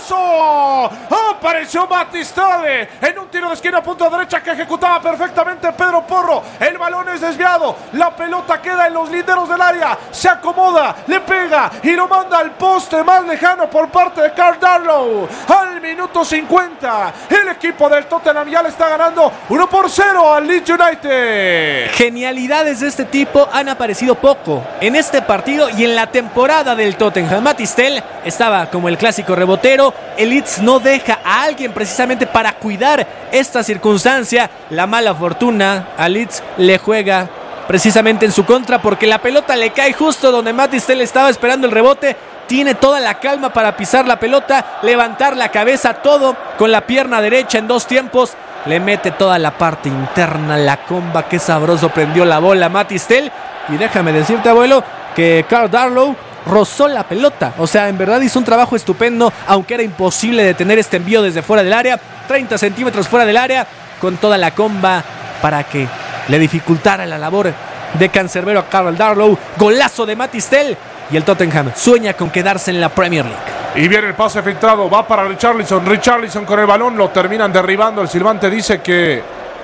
cabezazo. Apareció Battistelli en un tiro de esquina a punta derecha que ejecutaba perfectamente Pedro Porro. El balón es desviado, la pelota queda en los linderos del área, se acomoda, le pega y lo manda al poste más lejano por parte de Karl Darlow. Al minuto 50, el equipo del Tottenham ya le está ganando 1-0 al Leeds United. Genialidades de este tipo han aparecido poco en este partido y en la temporada del Tottenham. Battistelli estaba como el clásico rebotero. El Leeds no deja a alguien precisamente para cuidar esta circunstancia. La mala fortuna a Leeds le juega precisamente en su contra, porque la pelota le cae justo donde Battistelli estaba esperando el rebote. Tiene toda la calma para pisar la pelota, levantar la cabeza, todo con la pierna derecha en dos tiempos. Le mete toda la parte interna, la comba. Qué sabroso prendió la bola Battistelli. Y déjame decirte, abuelo, que Karl Darlow rozó la pelota. O sea, en verdad hizo un trabajo estupendo, aunque era imposible detener este envío desde fuera del área. 30 centímetros fuera del área, con toda la comba para que le dificultara la labor de cancerbero a Karl Darlow. Golazo de Battistelli. Y el Tottenham sueña con quedarse en la Premier League. Y viene el pase filtrado, va para Richarlison. Richarlison con el balón, lo terminan derribando. El silbante dice que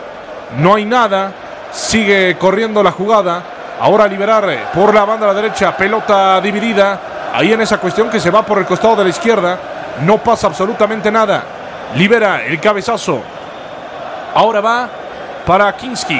no hay nada. Sigue corriendo la jugada. Ahora liberar por la banda a la derecha. Pelota dividida. Ahí en esa cuestión que se va por el costado de la izquierda. No pasa absolutamente nada. Libera el cabezazo. Ahora va para Kinski.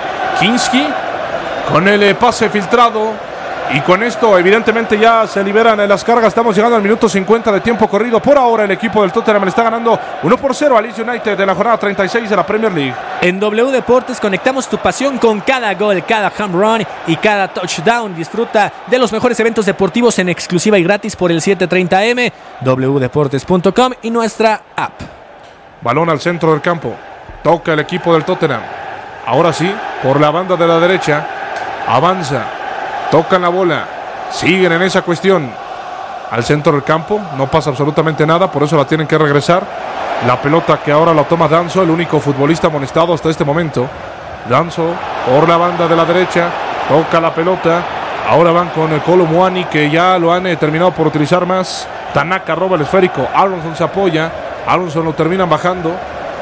Kinski con el pase filtrado. Y con esto evidentemente ya se liberan las cargas. Estamos llegando al minuto 50 de tiempo corrido. Por ahora el equipo del Tottenham le está ganando 1-0 al Leeds United de la jornada 36 de la Premier League. En W Deportes conectamos tu pasión con cada gol, cada home run y cada touchdown. Disfruta de los mejores eventos deportivos en exclusiva y gratis por el 730M, wdeportes.com y nuestra app. Balón al centro del campo. Toca el equipo del Tottenham. Ahora sí, por la banda de la derecha. Avanza. Tocan la bola, siguen en esa cuestión. Al centro del campo, no pasa absolutamente nada, por eso la tienen que regresar. La pelota que ahora la toma Danso, el único futbolista amonestado hasta este momento. Danso por la banda de la derecha, toca la pelota. Ahora van con el Kolo Muani, que ya lo han terminado por utilizar más. Tanaka roba el esférico, Aronson se apoya, Aronson lo terminan bajando.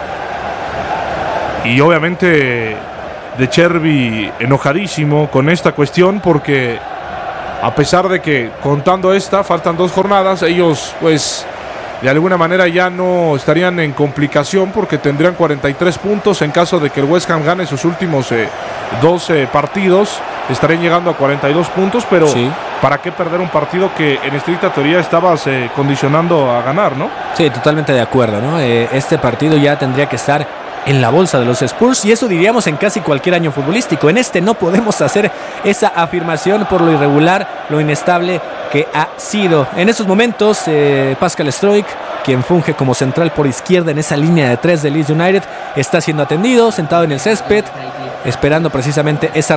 Y obviamente De Chervi enojadísimo con esta cuestión, porque a pesar de que contando esta faltan 2 jornadas, ellos pues de alguna manera ya no estarían en complicación, porque tendrían 43 puntos en caso de que el West Ham gane sus últimos 12 partidos, estarían llegando a 42 puntos, pero sí, ¿para qué perder un partido que en estricta teoría estabas condicionando a ganar, no? Sí, totalmente de acuerdo, ¿no? Este partido ya tendría que estar en la bolsa de los Spurs, y eso diríamos en casi cualquier año futbolístico. En este no podemos hacer esa afirmación por lo irregular, lo inestable que ha sido. En estos momentos, Pascal Struijk, quien funge como central por izquierda en esa línea de 3 de Leeds United, está siendo atendido, sentado en el césped, esperando precisamente esa